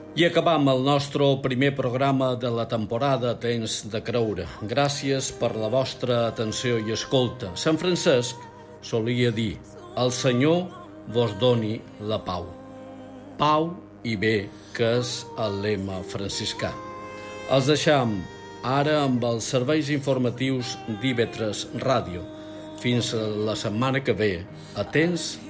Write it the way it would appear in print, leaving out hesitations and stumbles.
I acabam el nostre primer programa de la temporada Temps de Creure. Gràcies per la vostra atenció i escolta. Sant Francesc solia dir: el Senyor vos doni la pau. Pau i bé, que és el lema franciscà. Els deixam ara amb els serveis informatius d'IV3 Ràdio. Fins la setmana que ve, atents